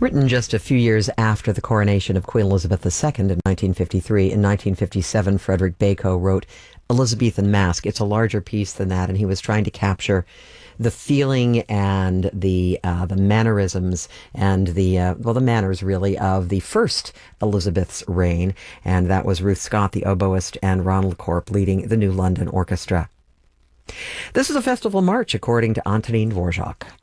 Written just a few years after the coronation of Queen Elizabeth II in 1953. In 1957, Frederick Bacon wrote Elizabethan Masque. It's a larger piece than that, and he was trying to capture the feeling and the mannerisms and the manners, really, of the first Elizabeth's reign. And that was Ruth Scott, the oboist, and Ronald Corp leading the New London Orchestra. This is a festival march, according to Antonin Dvorak.